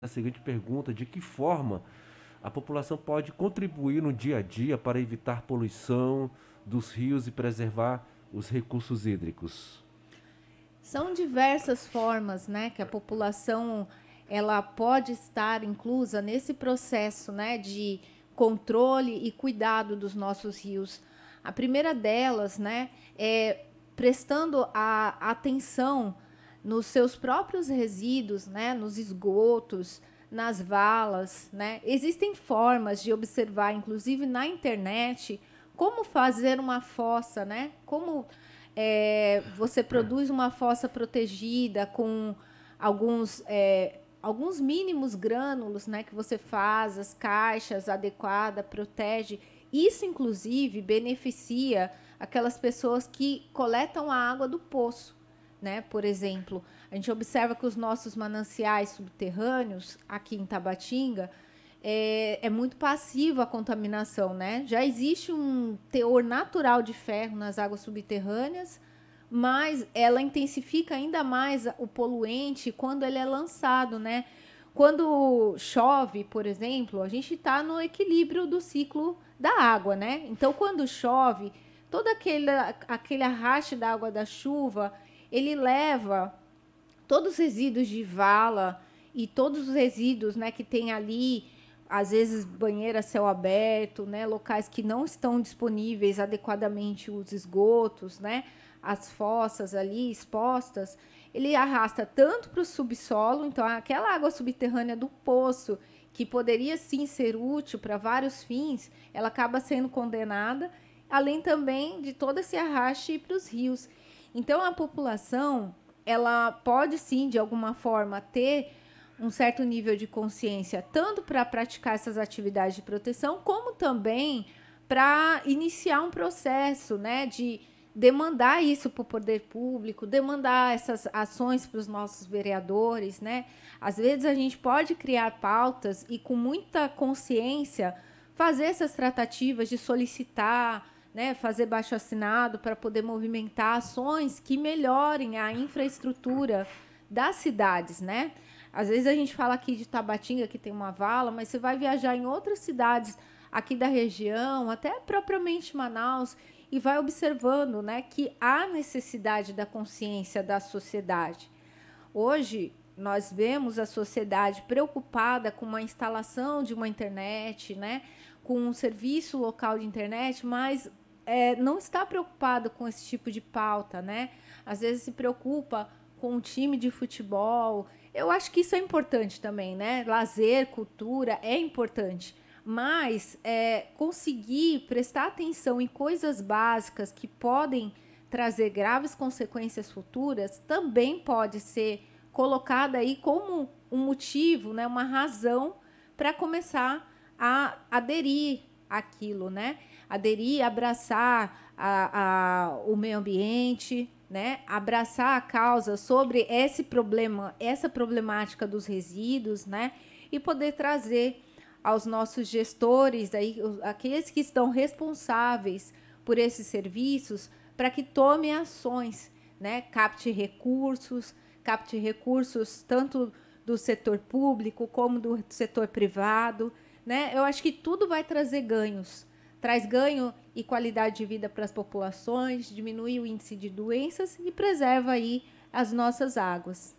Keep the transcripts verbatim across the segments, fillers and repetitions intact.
a seguinte pergunta: de que forma a população pode contribuir no dia a dia para evitar poluição dos rios e preservar os recursos hídricos? São diversas formas, né, que a população ela pode estar inclusa nesse processo, né, de controle e cuidado dos nossos rios. A primeira delas, né, é prestando a atenção nos seus próprios resíduos, né, nos esgotos, nas valas, né? Existem formas de observar, inclusive na internet, como fazer uma fossa, né? Como é, você produz uma fossa protegida com alguns é, alguns mínimos grânulos, né, que você faz, as caixas adequadas, protege. Isso, inclusive, beneficia aquelas pessoas que coletam a água do poço, né? Por exemplo, a gente observa que os nossos mananciais subterrâneos aqui em Tabatinga é, é muito passiva a contaminação, né? Já existe um teor natural de ferro nas águas subterrâneas, mas ela intensifica ainda mais o poluente quando ele é lançado, né? Quando chove, por exemplo, a gente está no equilíbrio do ciclo da água, né? Então, quando chove, todo aquele, aquele arraste da água da chuva, ele leva todos os resíduos de vala e todos os resíduos, né, que tem ali, às vezes banheiro a céu aberto, né, locais que não estão disponíveis adequadamente os esgotos, né, as fossas ali expostas, ele arrasta tanto para o subsolo, então aquela água subterrânea do poço que poderia sim ser útil para vários fins, ela acaba sendo condenada, além também de todo esse arraste para os rios. Então a população ela pode sim, de alguma forma, ter um certo nível de consciência, tanto para praticar essas atividades de proteção, como também para iniciar um processo, né, de demandar isso para o poder público, demandar essas ações para os nossos vereadores, né? Às vezes a gente pode criar pautas e com muita consciência fazer essas tratativas de solicitar, né, fazer baixo assinado para poder movimentar ações que melhorem a infraestrutura das cidades, né? Às vezes a gente fala aqui de Tabatinga que tem uma vala, mas você vai viajar em outras cidades aqui da região, até propriamente Manaus, e vai observando, né, que há necessidade da consciência da sociedade. Hoje, nós vemos a sociedade preocupada com uma instalação de uma internet, né, com um serviço local de internet, mas é, não está preocupado com esse tipo de pauta, né? Às vezes se preocupa com um time de futebol. Eu acho que isso é importante também, né? Lazer, cultura é importante, mas é, conseguir prestar atenção em coisas básicas que podem trazer graves consequências futuras também pode ser colocada aí como um motivo, né, uma razão para começar a aderir àquilo, né? Aderir, abraçar a, a, o meio ambiente, né? Abraçar a causa sobre esse problema, essa problemática dos resíduos, né? E poder trazer aos nossos gestores, aí, aqueles que estão responsáveis por esses serviços, para que tomem ações, né? Capte recursos, capte recursos tanto do setor público como do setor privado, né? Eu acho que tudo vai trazer ganhos. Traz ganho e qualidade de vida para as populações, diminui o índice de doenças e preserva aí as nossas águas.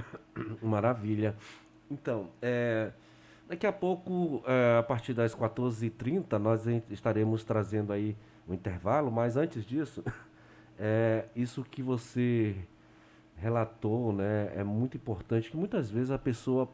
Maravilha. Então, é, daqui a pouco, é, a partir das quatorze e trinta, nós en- estaremos trazendo aí o intervalo, mas antes disso, é, isso que você relatou, né, é muito importante, que muitas vezes a pessoa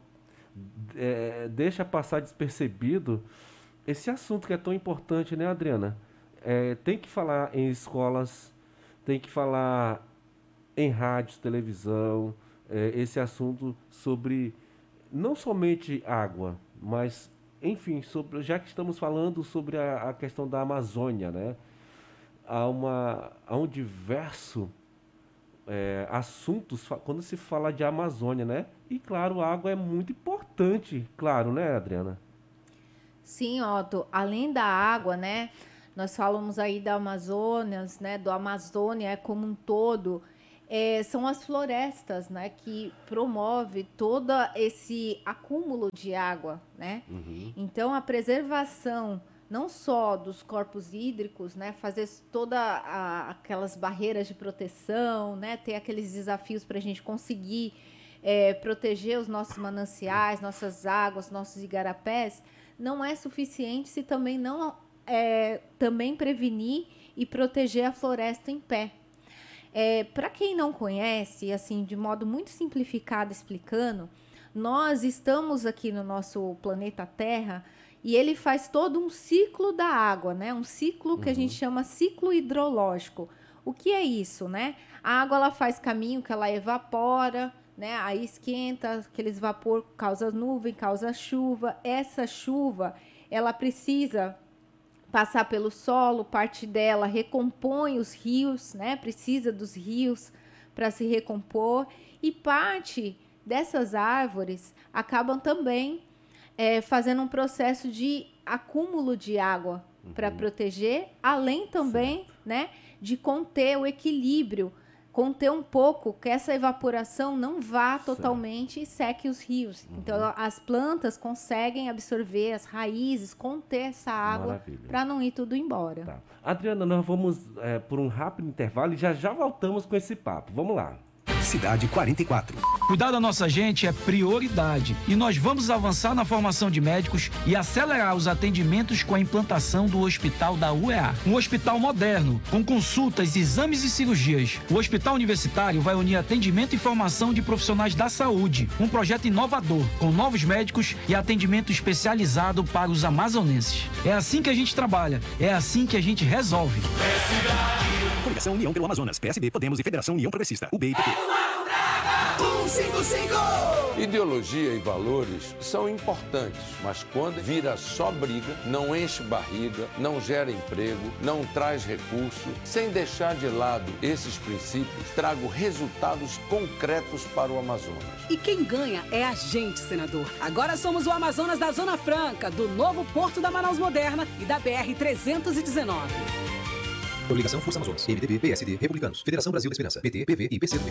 é, deixa passar despercebido esse assunto que é tão importante, né, Adriana? É, tem que falar em escolas, tem que falar em rádio, televisão, é, esse assunto sobre não somente água, mas, enfim, sobre, já que estamos falando sobre a, a questão da Amazônia, né? Há, uma, há um diverso é, assuntos quando se fala de Amazônia, né? E claro, a água é muito importante, claro, né, Adriana? Sim, Otto, além da água, né? Nós falamos aí da Amazônia, né? Do Amazônia como um todo. é, são as florestas, né, que promove todo esse acúmulo de água, né? Uhum. Então, a preservação não só dos corpos hídricos, né, fazer todas aquelas barreiras de proteção, né, ter aqueles desafios para a gente conseguir é, proteger os nossos mananciais, nossas águas, nossos igarapés, não é suficiente se também não é, também prevenir e proteger a floresta em pé. É, para quem não conhece, assim, de modo muito simplificado explicando, nós estamos aqui no nosso planeta Terra e ele faz todo um ciclo da água, né? Um ciclo que uhum. a gente chama ciclo hidrológico. O que é isso, né? A água ela faz caminho que ela evapora, né? Aí esquenta, aqueles vapor causa nuvem, causa chuva. Essa chuva, ela precisa passar pelo solo, parte dela recompõe os rios, né? Precisa dos rios para se recompor e parte dessas árvores acabam também é, fazendo um processo de acúmulo de água uhum. para proteger, além também, certo. né, de conter o equilíbrio, conter um pouco que essa evaporação não vá totalmente certo. e seque os rios. Uhum. Então, as plantas conseguem absorver, as raízes, conter essa água para não ir tudo embora. Tá. Adriana, nós vamos é, por um rápido intervalo e já já voltamos com esse papo. Vamos lá. Cidade quarenta e quatro. Cuidar da nossa gente é prioridade e nós vamos avançar na formação de médicos e acelerar os atendimentos com a implantação do Hospital da U E A. Um hospital moderno, com consultas, exames e cirurgias. O Hospital Universitário vai unir atendimento e formação de profissionais da saúde. Um projeto inovador, com novos médicos e atendimento especializado para os amazonenses. É assim que a gente trabalha, é assim que a gente resolve. Coligação União pelo Amazonas, P S B, Podemos e Federação União Progressista, U B e P P. cento e cinquenta e cinco! Ideologia e valores são importantes, mas quando vira só briga, não enche barriga, não gera emprego, não traz recurso, sem deixar de lado esses princípios, trago resultados concretos para o Amazonas. E quem ganha é a gente, senador. Agora somos o Amazonas da Zona Franca, do novo Porto da Manaus Moderna e da B R trezentos e dezenove. Coligação Força Amazonas, M D B, P S D, Republicanos, Federação Brasil da Esperança, P T, P V e P C do B.